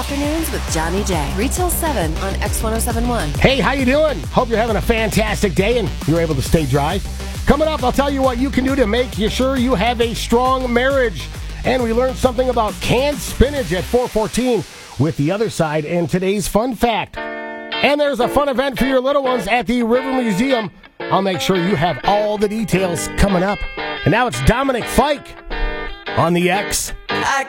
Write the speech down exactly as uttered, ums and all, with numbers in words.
Afternoons with Johnny J. Retail seven on X one oh seven point one. Hey, how you doing? Hope you're having a fantastic day and you're able to stay dry. Coming up, I'll tell you what you can do to make sure you have a strong marriage. And we learned something about canned spinach at four fourteen with The Other Side and today's fun fact. And there's a fun event for your little ones at the River Museum. I'll make sure you have all the details coming up. And now it's Dominic Fike on the X.